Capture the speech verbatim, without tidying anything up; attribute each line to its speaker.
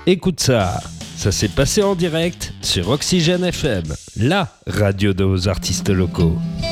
Speaker 1: Écoute ça, ça s'est passé en direct sur Oxygène F M, la radio de vos artistes locaux.